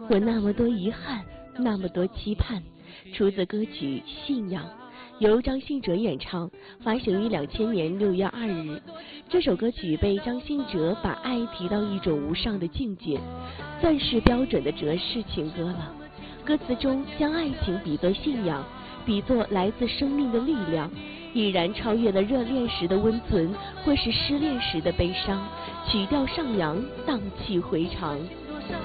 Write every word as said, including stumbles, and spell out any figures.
我那么多遗憾，那么多期盼，出自歌曲《信仰》，由张信哲演唱，发行于两千年六月二日。这首歌曲被张信哲把爱提到一种无上的境界，算是标准的哲式情歌了。歌词中将爱情比作信仰，比作来自生命的力量，已然超越了热恋时的温存，或是失恋时的悲伤，曲调上扬，荡气回肠。